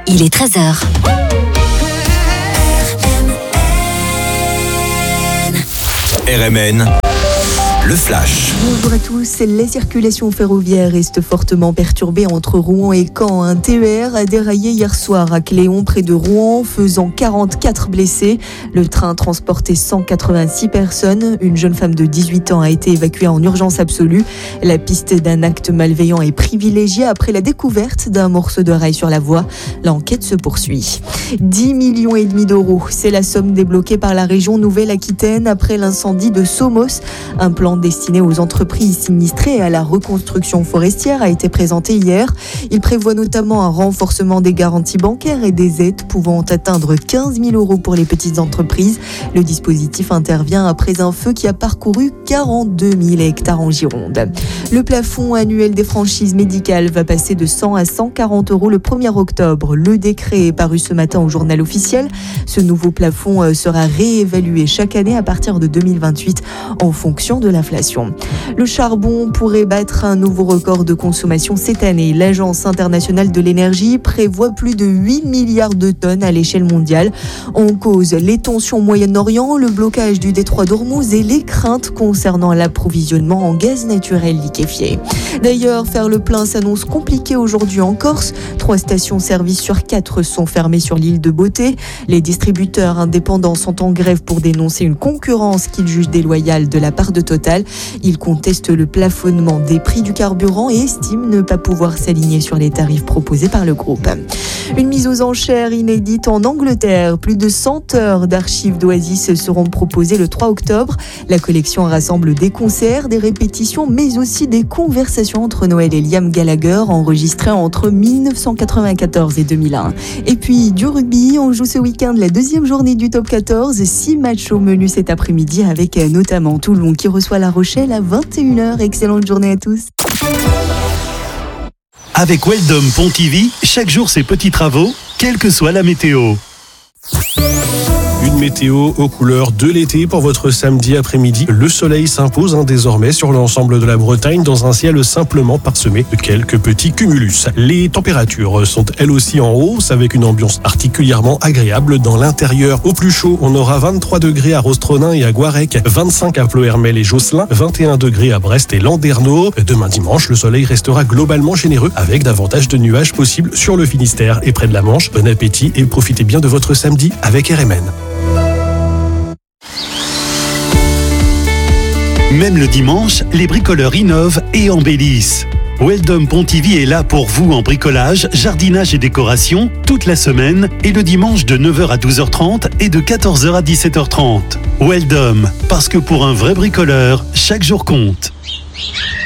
il est 13h. RMN, le flash. Bonjour à tous. La circulation ferroviaire reste fortement perturbée entre Rouen et Caen. Un TER a déraillé hier soir à Cléon, près de Rouen, faisant 44 blessés. Le train transportait 186 personnes. Une jeune femme de 18 ans a été évacuée en urgence absolue. La piste d'un acte malveillant est privilégiée après la découverte d'un morceau de rail sur la voie. L'enquête se poursuit. 10,5 millions d'euros, c'est la somme débloquée par la région Nouvelle-Aquitaine après l'incendie de Somos. Un plan destiné aux entreprises sinistrées et à la reconstruction forestière a été présenté hier. Il prévoit notamment un renforcement des garanties bancaires et des aides pouvant atteindre 15 000 euros pour les petites entreprises. Le dispositif intervient après un feu qui a parcouru 42 000 hectares en Gironde. Le plafond annuel des franchises médicales va passer de 100 à 140 euros le 1er octobre. Le décret est paru ce matin au journal officiel. Ce nouveau plafond sera réévalué chaque année à partir de 2028 en fonction de l'inflation. Le charbon pourrait battre un nouveau record de consommation cette année. L'Agence internationale de l'énergie prévoit plus de 8 milliards de tonnes à l'échelle mondiale. En cause, les tensions au Moyen-Orient, le blocage du détroit d'Ormuz et les craintes concernant l'approvisionnement en gaz naturel liquéfié. D'ailleurs, faire le plein s'annonce compliqué aujourd'hui en Corse. 3 stations-service sur 4 sont fermées sur l'île de Beauté. Les distributeurs indépendants sont en grève pour dénoncer une concurrence qu'ils jugent déloyale de la part de Total. Ils contestent le plafonnement des prix du carburant et estiment ne pas pouvoir s'aligner sur les tarifs proposés par le groupe. Une mise aux enchères inédite en Angleterre. Plus de 100 heures d'archives d'Oasis seront proposées le 3 octobre. La collection rassemble des concerts, des répétitions, mais aussi des conversations entre Noël et Liam Gallagher enregistrées entre 1994 et 2001. Et puis du rugby, on joue ce week-end la deuxième journée du top 14. 6 matchs au menu cet après-midi avec notamment Toulon qui reçoit La Rochelle à 21h. Excellente journée à tous. Avec Weldom Pontivy, chaque jour ses petits travaux, quelle que soit la météo. Une météo aux couleurs de l'été pour votre samedi après-midi. Le soleil s'impose désormais sur l'ensemble de la Bretagne dans un ciel simplement parsemé de quelques petits cumulus. Les températures sont elles aussi en hausse avec une ambiance particulièrement agréable dans l'intérieur. Au plus chaud, on aura 23 degrés à Rostronin et à Guarec, 25 à Ploërmel et Josselin, 21 degrés à Brest et Landerneau. Demain dimanche, le soleil restera globalement généreux avec davantage de nuages possibles sur le Finistère et près de la Manche. Bon appétit et profitez bien de votre samedi avec RMN. Même le dimanche, les bricoleurs innovent et embellissent. Weldom Pontivy est là pour vous en bricolage, jardinage et décoration toute la semaine et le dimanche de 9h à 12h30 et de 14h à 17h30. Weldom, parce que pour un vrai bricoleur, chaque jour compte.